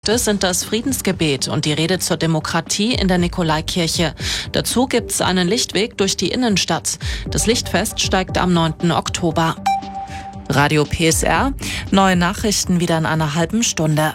Akte sind das Friedensgebet und die Rede zur Demokratie in der Nikolaikirche. Dazu gibt's einen Lichtweg durch die Innenstadt. Das Lichtfest steigt am 9. Oktober. Radio PSR, neue Nachrichten wieder in einer halben Stunde.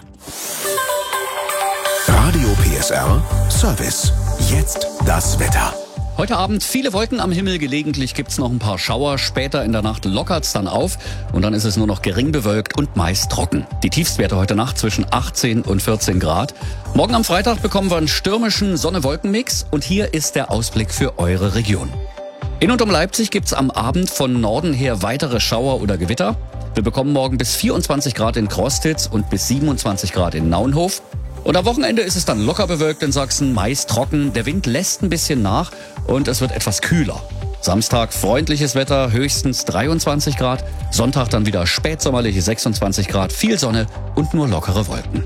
Radio PSR Service. Jetzt das Wetter. Heute Abend viele Wolken am Himmel, gelegentlich gibt's noch ein paar Schauer. Später in der Nacht lockert's dann auf und dann ist es nur noch gering bewölkt und meist trocken. Die Tiefstwerte heute Nacht zwischen 18 und 14 Grad. Morgen am Freitag bekommen wir einen stürmischen Sonne-Wolken-Mix und hier ist der Ausblick für eure Region. In und um Leipzig gibt's am Abend von Norden her weitere Schauer oder Gewitter. Wir bekommen morgen bis 24 Grad in Krostitz und bis 27 Grad in Naunhof. Und am Wochenende ist es dann locker bewölkt in Sachsen, meist trocken. Der Wind lässt ein bisschen nach und es wird etwas kühler. Samstag freundliches Wetter, höchstens 23 Grad. Sonntag dann wieder spätsommerliche 26 Grad, viel Sonne und nur lockere Wolken.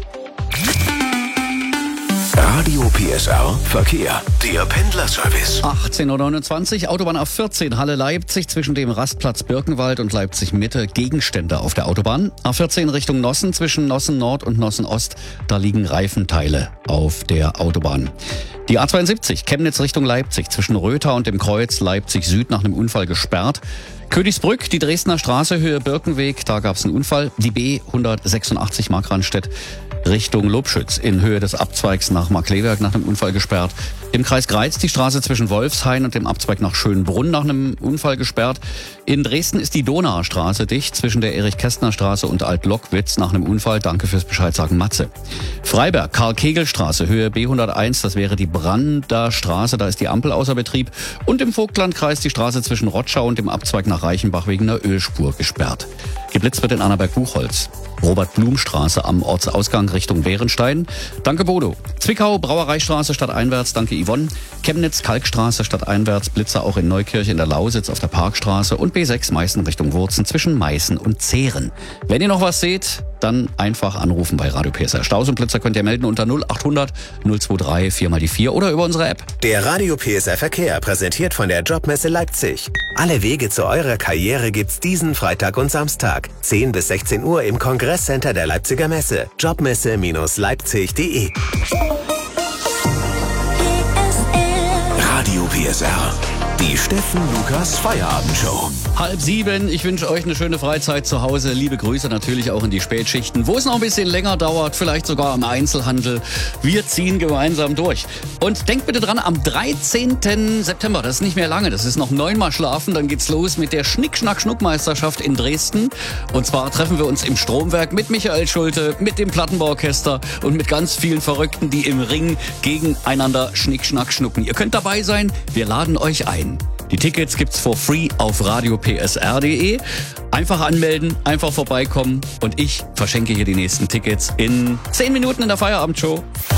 Radio PSR Verkehr. Der Pendlerservice. 18:29 Uhr, Autobahn A14 Halle-Leipzig zwischen dem Rastplatz Birkenwald und Leipzig-Mitte. Gegenstände auf der Autobahn. A14 Richtung Nossen zwischen Nossen Nord und Nossen Ost. Da liegen Reifenteile auf der Autobahn. Die A72 Chemnitz Richtung Leipzig zwischen Rötha und dem Kreuz Leipzig Süd nach einem Unfall gesperrt. Königsbrück, die Dresdner Straße, Höhe Birkenweg, da gab es einen Unfall. Die B186 Markranstädt Richtung Lobschütz in Höhe des Abzweigs nach Markleberg nach einem Unfall gesperrt. Im Kreis Greiz die Straße zwischen Wolfshain und dem Abzweig nach Schönbrunn nach einem Unfall gesperrt. In Dresden ist die Donauer Straße dicht zwischen der Erich-Kästner-Straße und Alt-Lockwitz nach einem Unfall. Danke fürs Bescheid sagen, Matze. Freiberg, Karl-Kegel-Straße, Höhe B101, das wäre die Brander Straße, da ist die Ampel außer Betrieb. Und im Vogtlandkreis die Straße zwischen Rotschau und dem Abzweig nach Reichenbach wegen einer Ölspur gesperrt. Geblitzt wird in Annaberg-Buchholz. Robert-Blum-Straße am Ortsausgang Richtung Bärenstein. Danke Bodo. Zwickau, Brauereistraße stadteinwärts, danke Yvonne. Chemnitz, Kalkstraße stadteinwärts, Blitzer auch in Neukirch in der Lausitz auf der Parkstraße und B6 Meißen Richtung Wurzen zwischen Meißen und Zehren. Wenn ihr noch was seht, dann einfach anrufen bei Radio PSR. Staus und Blitzer könnt ihr melden unter 0800 023 4x4 oder über unsere App. Der Radio PSR Verkehr präsentiert von der Jobmesse Leipzig. Alle Wege zu eurer Karriere gibt's diesen Freitag und Samstag. 10 bis 16 Uhr im Kongresscenter der Leipziger Messe. Jobmesse-leipzig.de. Radio PSR. Die Steffen Lukas Feierabendshow. 6:30. Ich wünsche euch eine schöne Freizeit zu Hause. Liebe Grüße natürlich auch in die Spätschichten, wo es noch ein bisschen länger dauert, vielleicht sogar im Einzelhandel. Wir ziehen gemeinsam durch. Und denkt bitte dran, am 13. September, das ist nicht mehr lange, das ist noch 9-mal schlafen, dann geht's los mit der Schnick-Schnack-Schnuck-Meisterschaft in Dresden. Und zwar treffen wir uns im Stromwerk mit Michael Schulte, mit dem Plattenbauorchester und mit ganz vielen Verrückten, die im Ring gegeneinander Schnick-Schnack-Schnucken. Ihr könnt dabei sein, wir laden euch ein. Die Tickets gibt's for free auf radiopsr.de. Einfach anmelden, einfach vorbeikommen und ich verschenke hier die nächsten Tickets in 10 Minuten in der Feierabendshow.